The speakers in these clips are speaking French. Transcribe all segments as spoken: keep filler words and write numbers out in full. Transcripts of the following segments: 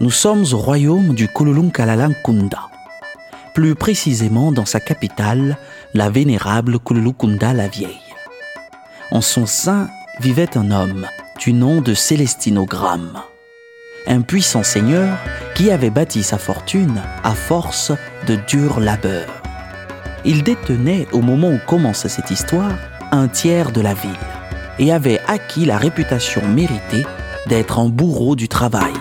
Nous sommes au royaume du Kuloolunkalalakunda, plus précisément dans sa capitale, la vénérable Kuloolukunda la Vieille. En son sein vivait un homme du nom de Celestino Gram, un puissant seigneur qui avait bâti sa fortune à force de dur labeur. Il détenait, au moment où commence cette histoire, un tiers de la ville et avait acquis la réputation méritée d'être un bourreau du travail.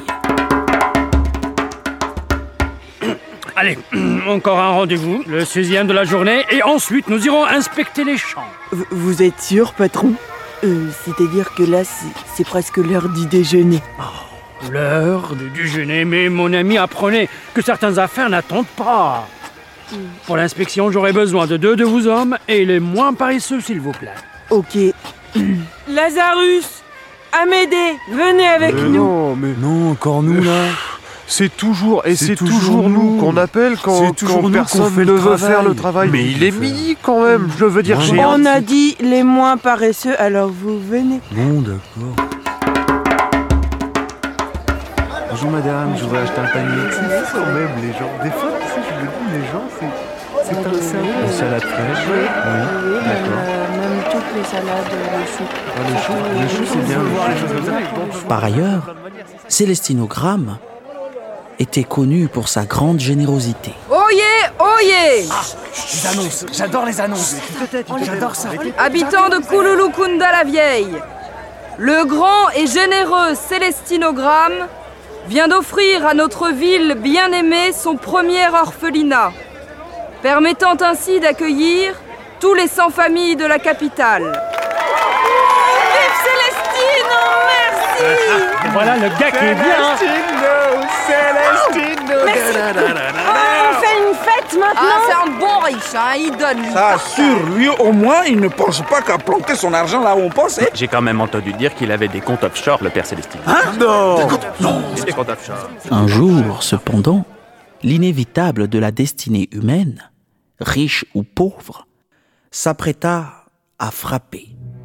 Allez, encore un rendez-vous, le sixième de la journée, et ensuite nous irons inspecter les champs. V- vous êtes sûr, patron ? euh, C'est-à-dire que là, c'est, c'est presque l'heure du déjeuner. Oh, l'heure du déjeuner, mais mon ami, apprenez que certaines affaires n'attendent pas. Pour l'inspection, j'aurai besoin de deux de vous hommes et les moins paresseux, s'il vous plaît. Ok. Lazarus, Amédée, venez avec mais nous. Non, mais Non, encore nous là. c'est toujours et C'est c'est, toujours toujours nous nous. qu'on appelle quand, C'est toujours quand nous personne qu'on fait ne le veut travail. faire le travail. Mais il est midi quand même. Je veux dire, Ouais. j'ai On un- a dit les moins paresseux, alors vous venez. Bon, d'accord. Bonjour madame, je voudrais acheter un panier. C'est quand même les gens. Des fois, tu sais, je me dis, les gens, c'est c'est un cerveau. Une salade fraîche. Oui, Oui, d'accord. même toutes les salades, le chou. Ah, le chou, le chou c'est bien. Quelque chose comme ça. Par ailleurs, Celestino Gram était connu pour sa grande générosité. Oyez, oyez, Les annonces, j'adore les annonces. J'adore ça. habitants de Kuloolukunda la Vieille, le grand et généreux Celestino Gram vient d'offrir à notre ville bien-aimée son premier orphelinat, permettant ainsi d'accueillir tous les sans-familles de la capitale. Vive Celestino, merci. Et voilà le gars qui est bien. Célestino, Célestino. On fait une fête maintenant. Ah, c'est un bon riche, hein, il donne. lui. Ça assure, lui au moins, il ne pense pas qu'à planquer son argent là où on pense. hein. J'ai quand même entendu dire qu'il avait des comptes offshore, le père Célestine. Non. Des comptes offshore. Un jour, cependant, l'inévitable de la destinée humaine, riche ou pauvre, s'apprêta à frapper.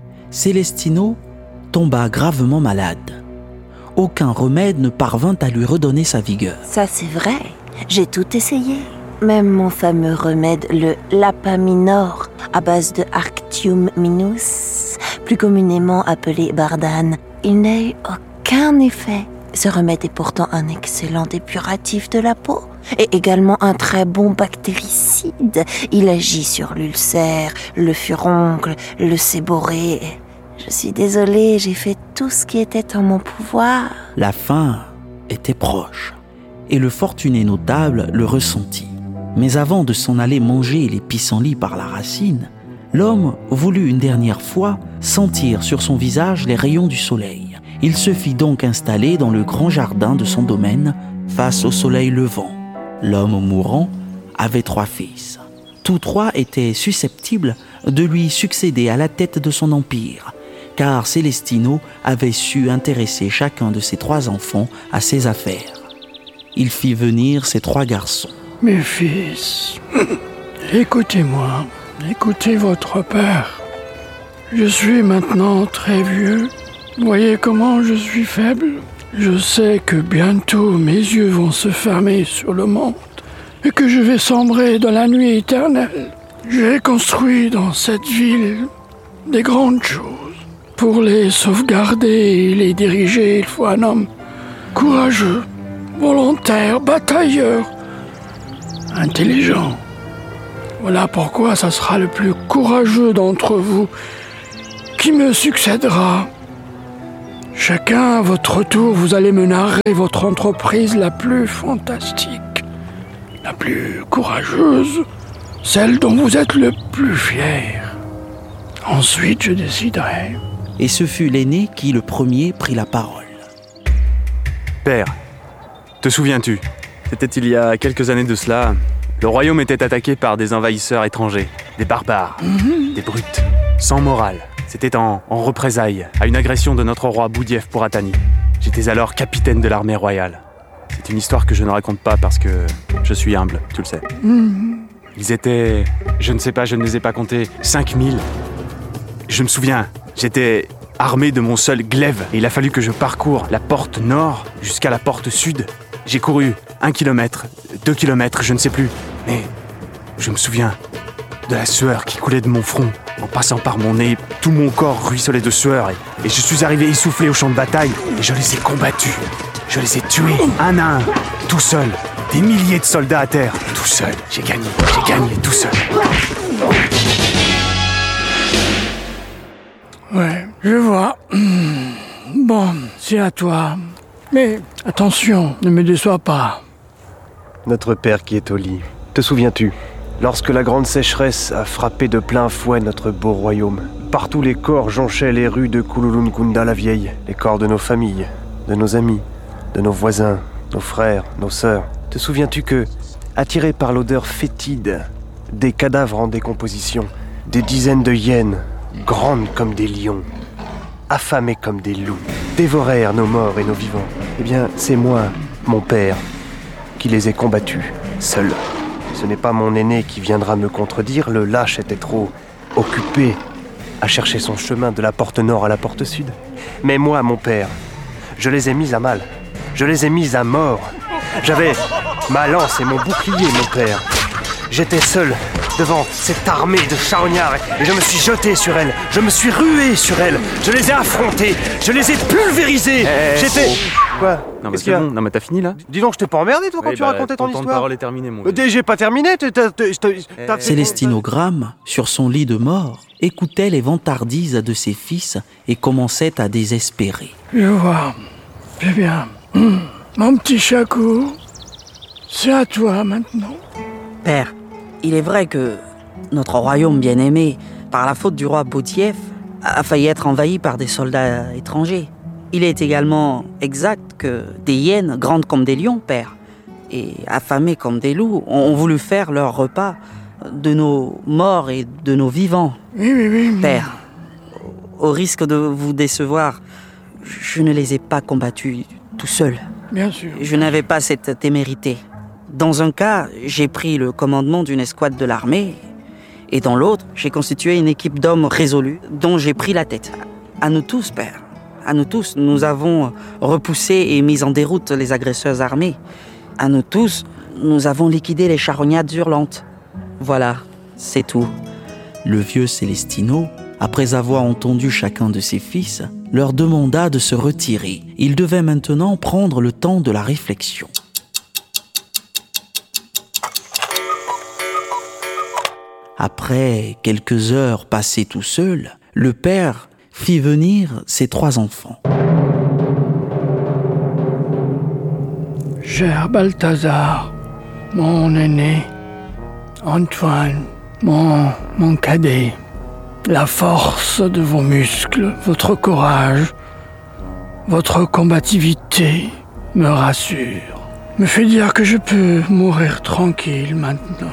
Celestino tomba gravement malade. Aucun remède ne parvint à lui redonner sa vigueur. Ça c'est vrai, j'ai tout essayé. Même mon fameux remède, le Lapaminor, à base de Arctium minus, plus communément appelé Bardane, il n'a eu aucun effet. Ce remède est pourtant un excellent dépuratif de la peau et également un très bon bactéricide. Il agit sur l'ulcère, le furoncle, le séborrhée. Je suis désolée, j'ai fait tout ce qui était en mon pouvoir. La fin était proche, et le fortuné notable le ressentit. Mais avant de s'en aller manger les pissenlits par la racine, l'homme voulut une dernière fois sentir sur son visage les rayons du soleil. Il se fit donc installer dans le grand jardin de son domaine, face au soleil levant. L'homme mourant avait trois fils. Tous trois étaient susceptibles de lui succéder à la tête de son empire, car Celestino avait su intéresser chacun de ses trois enfants à ses affaires. Il fit venir ses trois garçons. Mes fils, écoutez-moi, écoutez votre père. Je suis maintenant très vieux. Voyez comment je suis faible. Je sais que bientôt mes yeux vont se fermer sur le monde et que je vais sombrer dans la nuit éternelle. J'ai construit dans cette ville des grandes choses. Pour les sauvegarder et les diriger, il faut un homme courageux, volontaire, batailleur, intelligent. Voilà pourquoi ça sera le plus courageux d'entre vous qui me succédera. Chacun à votre tour, vous allez me narrer votre entreprise la plus fantastique, la plus courageuse, celle dont vous êtes le plus fier. Ensuite, je déciderai. Et ce fut l'aîné qui, le premier, prit la parole. Père, te souviens-tu? C'était il y a quelques années de cela. Le royaume était attaqué par des envahisseurs étrangers, des barbares, mm-hmm. des brutes, sans morale. C'était en, en représailles à une agression de notre roi Boudief pour Atani. J'étais alors capitaine de l'armée royale. C'est une histoire que je ne raconte pas parce que je suis humble, tu le sais. Mm-hmm. Ils étaient, je ne sais pas, je ne les ai pas comptés, cinq mille. Je me souviens, j'étais armé de mon seul glaive et il a fallu que je parcours la porte nord jusqu'à la porte sud. J'ai couru un kilomètre, deux kilomètres, je ne sais plus. Mais je me souviens de la sueur qui coulait de mon front. En passant par mon nez, tout mon corps ruisselait de sueur. Et, et je suis arrivé essoufflé au champ de bataille. Et je les ai combattus. Je les ai tués, un à un, tout seul. Des milliers de soldats à terre, tout seul. J'ai gagné, j'ai gagné, tout seul. Ouais, je vois. Bon, c'est à toi. Mais attention, ne me déçois pas. Notre père qui est au lit. Te souviens-tu ? Lorsque la grande sécheresse a frappé de plein fouet notre beau royaume, partout les corps jonchaient les rues de Kululunkunda la vieille, les corps de nos familles, de nos amis, de nos voisins, nos frères, nos sœurs. Te souviens-tu que, attirés par l'odeur fétide des cadavres en décomposition, des dizaines de hyènes, grandes comme des lions, affamées comme des loups, dévorèrent nos morts et nos vivants? Eh bien, c'est moi, mon père, qui les ai combattus, seul. Ce n'est pas mon aîné qui viendra me contredire, le lâche était trop occupé à chercher son chemin de la porte nord à la porte sud. Mais moi, mon père, je les ai mis à mal, je les ai mis à mort. J'avais ma lance et mon bouclier, mon père. J'étais seul devant cette armée de charognards et je me suis jeté sur elle, je me suis rué sur elle, je les ai affrontés, je les ai pulvérisés. Hey, J'étais... oh. Quoi? Non mais c'est bon, non mais t'as fini là? Dis donc, je t'ai pas emmerdé toi quand oui, tu bah, racontais ton, ton histoire. temps de parole est terminé, mon vieux. J'ai pas terminé, t'as, t'as, t'as, t'as fait... Célestinogramme, sur son lit de mort, écoutait les vantardises de ses fils et commençait à désespérer. Je vois. C'est bien. Hum. Mon petit Chakou, c'est à toi maintenant. Père, il est vrai que notre royaume bien-aimé, par la faute du roi Boutiev, a failli être envahi par des soldats étrangers. Il est également exact que des hyènes grandes comme des lions, père, et affamées comme des loups, ont voulu faire leur repas de nos morts et de nos vivants. Oui, oui, oui. Père, au risque de vous décevoir, je ne les ai pas combattus tout seul. Bien sûr. Je n'avais pas cette témérité. Dans un cas, j'ai pris le commandement d'une escouade de l'armée, et dans l'autre, j'ai constitué une équipe d'hommes résolus dont j'ai pris la tête. À nous tous, père. À nous tous, nous avons repoussé et mis en déroute les agresseurs armés. À nous tous, nous avons liquidé les charognades hurlantes. Voilà, c'est tout. Le vieux Celestino, après avoir entendu chacun de ses fils, leur demanda de se retirer. Il devait maintenant prendre le temps de la réflexion. Après quelques heures passées tout seul, le père fit venir ses trois enfants. Cher Balthazar, mon aîné, Antoine, mon, mon cadet, la force de vos muscles, votre courage, votre combativité me rassure, me fait dire que je peux mourir tranquille maintenant.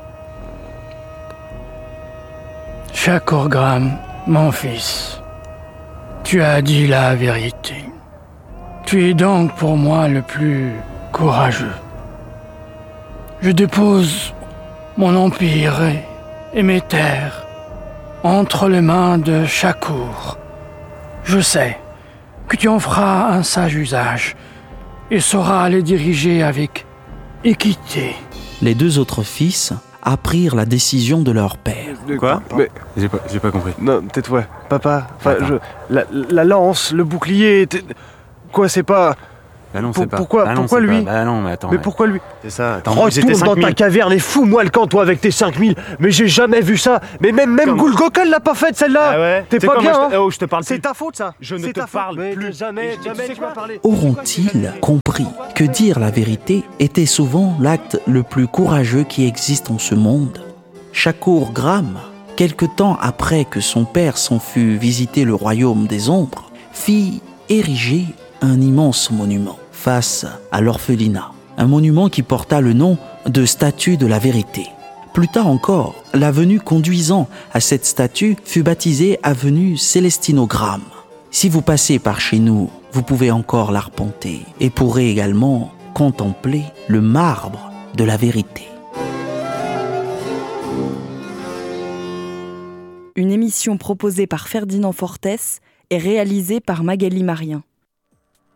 Chakourgram, mon fils, tu as dit la vérité. Tu es donc pour moi le plus courageux. Je dépose mon empire et, et mes terres entre les mains de Chakour. Je sais que tu en feras un sage usage et sauras les diriger avec équité. Les deux autres fils apprirent la décision de leur père. Quoi? Mais... J'ai pas, j'ai pas compris. Non, tais-toi. Papa, enfin, je... La, la lance, le bouclier... T'es... Quoi, c'est pas... Bah non, Pour, c'est pas. Pourquoi, bah non, pourquoi c'est lui pas. Bah non, mais attends. Mais ouais. pourquoi lui? C'est ça, attends. Retourne dans ta caverne et fous-moi le camp, toi, avec tes cinq mille. Mais j'ai jamais vu ça. Mais même, même Gulgokal l'a pas faite, celle-là. Ah ouais. T'es pas quoi, bien, moi, je te... hein. Oh, je te parle C'est plus. ta faute, ça. Je ne c'est te ta parle faute. plus. Mais jamais, jamais tu vas parler. Auront-ils compris que dire la vérité était souvent l'acte le plus courageux qui existe en ce monde? Chakourgram, quelque temps après que son père s'en fût visiter le royaume des ombres, fit ériger un immense monument face à l'orphelinat, un monument qui porta le nom de statue de la vérité. Plus tard encore, l'avenue conduisant à cette statue fut baptisée avenue Célestinogramme. Si vous passez par chez nous, vous pouvez encore l'arpenter et pourrez également contempler le marbre de la vérité. Une émission proposée par Ferdinand Fortès et réalisée par Magali Marien.